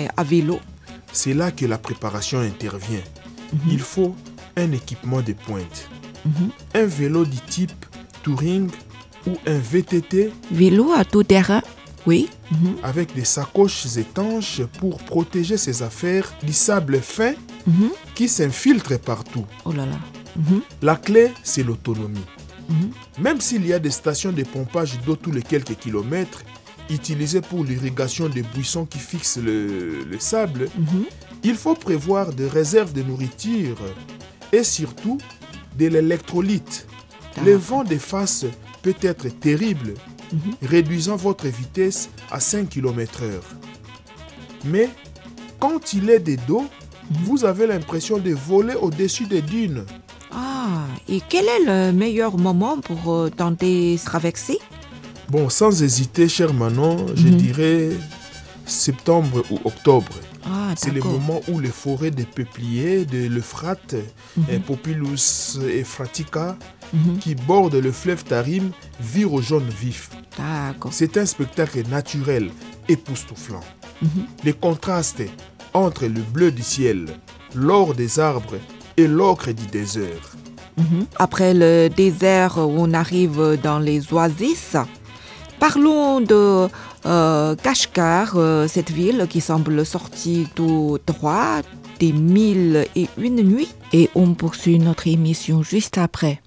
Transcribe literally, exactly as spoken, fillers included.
mais à vélo. C'est là que la préparation intervient. Mm-hmm. Il faut un équipement de pointe. Mm-hmm. Un vélo du type touring ou un V T T. Vélo à tout terrain, oui. Mm-hmm. Avec des sacoches étanches pour protéger ses affaires du sable fin mm-hmm. qui s'infiltre partout. Oh là là. Mm-hmm. La clé, c'est l'autonomie. Mm-hmm. Même s'il y a des stations de pompage d'eau tous les quelques kilomètres, utilisées pour l'irrigation des buissons qui fixent le, le sable, mm-hmm. il faut prévoir des réserves de nourriture et surtout de l'électrolyte. Ah. Le vent de face peut être terrible, mm-hmm. réduisant votre vitesse à cinq kilomètres heure. Mais quand il est de dos, mm-hmm. vous avez l'impression de voler au-dessus des dunes. Ah, et quel est le meilleur moment pour euh, tenter ce traversée? Bon, sans hésiter, cher Manon, mm-hmm. je dirais septembre ou octobre. Ah, c'est le moment où les forêts de peupliers de l'Euphrate, mm-hmm. Populus Ephratica, mm-hmm. qui bordent le fleuve Tarim, virent au jaune vif. D'accord. C'est un spectacle naturel, époustouflant. Mm-hmm. Les contrastes entre le bleu du ciel, l'or des arbres et l'ocre du désert. Mm-hmm. Après le désert, on arrive dans les oasis. Parlons de euh, Kashgar, euh, cette ville qui semble sortie tout droit des mille et une nuits. Et on poursuit notre émission juste après.